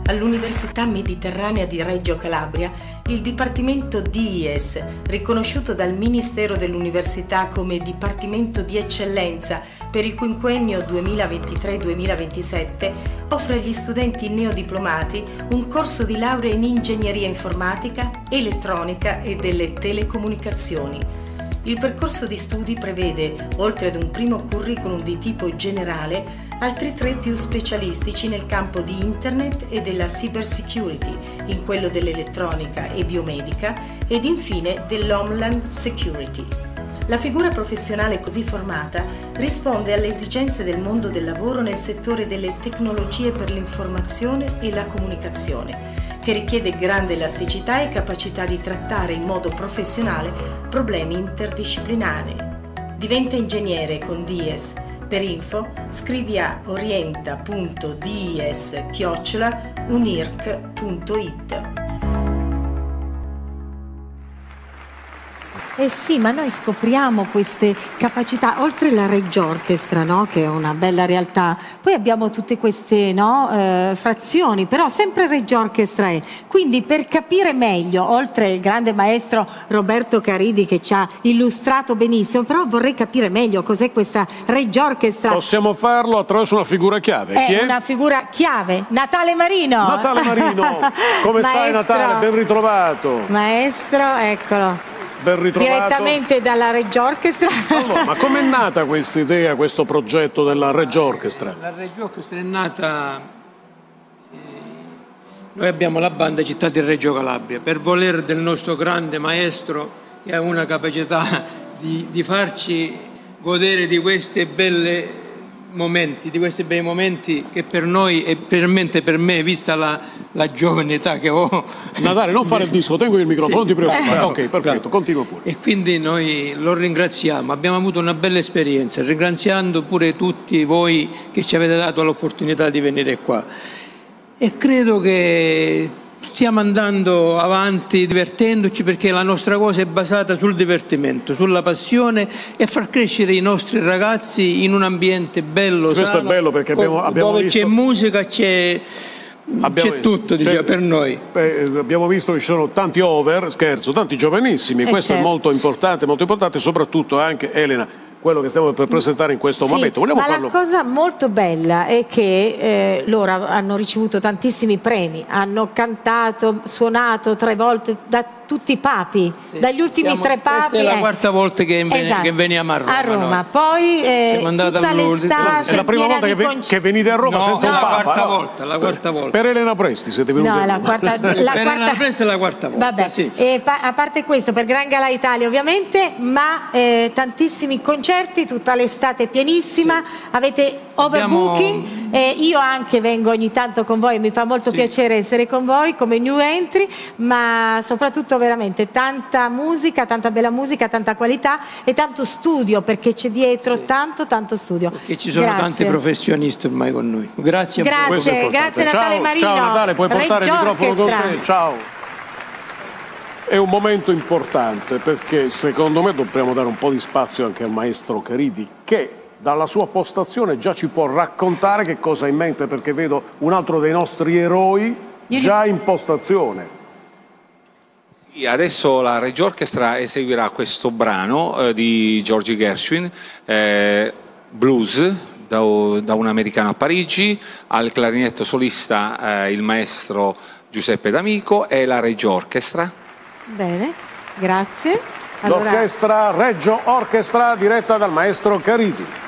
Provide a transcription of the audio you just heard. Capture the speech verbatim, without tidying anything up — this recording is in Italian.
All'Università Mediterranea di Reggio Calabria, il Dipartimento D I S, riconosciuto dal Ministero dell'Università come Dipartimento di Eccellenza per il quinquennio duemilaventitré duemilaventisette, offre agli studenti neodiplomati un corso di laurea in ingegneria informatica, elettronica e delle telecomunicazioni. Il percorso di studi prevede, oltre ad un primo curriculum di tipo generale, altri tre più specialistici nel campo di Internet e della cyber security, in quello dell'elettronica e biomedica ed infine dell'homeland security. La figura professionale così formata risponde alle esigenze del mondo del lavoro nel settore delle tecnologie per l'informazione e la comunicazione, che richiede grande elasticità e capacità di trattare in modo professionale problemi interdisciplinari. Diventa ingegnere con D I S. Per info scrivi a orienta punto d i s chiocciola unirc punto it. Eh sì, ma noi scopriamo queste capacità, oltre la Reggio Orchestra, no? Che è una bella realtà, poi abbiamo tutte queste no? eh, frazioni, però sempre Reggio Orchestra è. Quindi per capire meglio, oltre il grande maestro Roberto Caridi che ci ha illustrato benissimo, però vorrei capire meglio cos'è questa Reggio Orchestra. Possiamo farlo attraverso una figura chiave. È, Chi è? Una figura chiave, Natale Marino. Natale Marino, come stai Natale? Ben ritrovato. Maestro, eccolo. Ben ritrovato. Direttamente dalla Reggio Orchestra. Allora, ma com'è nata questa idea, questo progetto della Reggio Orchestra? La Reggio Orchestra è nata, eh, noi abbiamo la banda Città di Reggio Calabria, per volere del nostro grande maestro che ha una capacità di, di farci godere di queste belle momenti, di questi bei momenti che per noi e specialmente per me, vista la, la giovane età che ho. Natale, non fare il disco, tengo il microfono, sì, non ti sì, preoccupare. bravo, Ok, perfetto, bravo. continua pure. E quindi noi lo ringraziamo, abbiamo avuto una bella esperienza, ringraziando pure tutti voi che ci avete dato l'opportunità di venire qua. E credo che stiamo andando avanti divertendoci, perché la nostra cosa è basata sul divertimento, sulla passione e far crescere i nostri ragazzi in un ambiente bello, Questo sano, è bello perché abbiamo, abbiamo dove visto... c'è musica, c'è, c'è tutto, diciamo, per noi. Beh, abbiamo visto che ci sono tanti over, scherzo, tanti giovanissimi, eh questo certo. è molto importante, molto importante, soprattutto anche Elena, quello che stiamo per presentare in questo sì, momento. Vogliamo ma farlo? La cosa molto bella è che eh, loro hanno ricevuto tantissimi premi, hanno cantato, suonato tre volte da tutti i papi, sì, dagli ultimi siamo, tre papi. Questa è la eh. quarta volta che, ven- esatto. che veniamo a Roma. A Roma, noi. poi eh, tutta l'estate. È la prima volta che, ve- che venite a Roma no, senza no, un la papa. quarta no. volta, la quarta volta. Per Elena Presti siete venuti No, a la Roma. quarta, la per quarta... Elena Presti è la quarta volta. Vabbè, sì. e pa- a parte questo, per Gran Gala Italia ovviamente, ma eh, tantissimi concerti, tutta l'estate pienissima, sì. Avete overbooking, Abbiamo... eh, io anche vengo ogni tanto con voi, mi fa molto sì. piacere essere con voi come new entry, ma soprattutto veramente tanta musica, tanta bella musica, tanta qualità e tanto studio, perché c'è dietro sì. tanto tanto studio. Perché ci sono grazie. tanti professionisti ormai con noi. Grazie a voi. Grazie, grazie Natale ciao, Marino. Ciao Natale, puoi portare Reggio il microfono Orchestra. con te? Ciao. È un momento importante perché secondo me dobbiamo dare un po' di spazio anche al maestro Caridi, che dalla sua postazione già ci può raccontare che cosa ha in mente, perché vedo un altro dei nostri eroi già in postazione. Sì, adesso la Reggio Orchestra eseguirà questo brano eh, di George Gershwin, eh, blues, da, da un americano a Parigi, al clarinetto solista eh, il maestro Giuseppe D'Amico e la Reggio Orchestra. Bene, grazie. Allora... L'orchestra Reggio Orchestra diretta dal maestro Caridi.